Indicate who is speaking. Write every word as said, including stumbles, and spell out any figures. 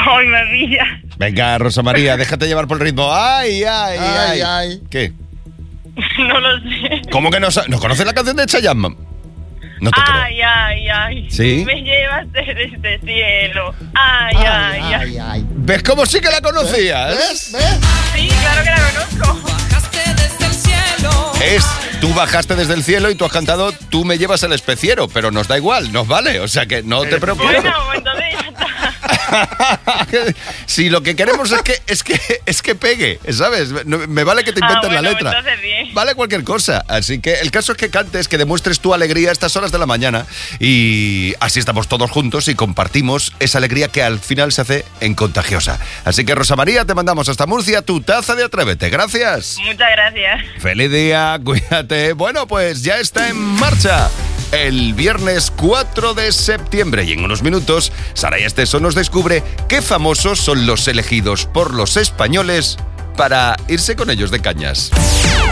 Speaker 1: Ay, me pilla.
Speaker 2: Venga, Rosa María, déjate llevar por el ritmo. Ay, ay, ay.
Speaker 3: Ay, ay.
Speaker 2: ¿Qué?
Speaker 1: No lo sé.
Speaker 2: ¿Cómo que no, sa- no conoces la canción de Chayanne? No te creo.
Speaker 1: Ay, ay, ay.
Speaker 2: ¿Sí?
Speaker 1: Me llevas desde este cielo. Ay, ay, ay.
Speaker 3: Ay, ay, ay.
Speaker 2: ¿Ves cómo sí que la conocías?
Speaker 3: ¿Ves? ¿Ves?
Speaker 1: Sí, claro que la conozco.
Speaker 4: Bajaste desde el cielo.
Speaker 2: Es, tú bajaste desde el cielo y tú has cantado Tú me llevas el especiero, pero nos da igual, nos vale, o sea que no te preocupes.
Speaker 1: Bueno, entonces ya está.
Speaker 2: Si lo que queremos es que es que es que pegue, ¿sabes? No- me vale que te
Speaker 1: Ah,
Speaker 2: inventes
Speaker 1: bueno,
Speaker 2: la letra.
Speaker 1: entonces bien.
Speaker 2: Vale cualquier cosa. Así que el caso es que cantes, que demuestres tu alegría a estas horas de la mañana y así estamos todos juntos y compartimos esa alegría que al final se hace en contagiosa. Así que Rosa María, te mandamos hasta Murcia tu taza de Atrévete. Gracias.
Speaker 1: Muchas gracias.
Speaker 2: Feliz día, cuídate. Bueno, pues ya está en marcha el viernes cuatro de septiembre y en unos minutos Saraya Esteso nos descubre qué famosos son los elegidos por los españoles para irse con ellos de cañas.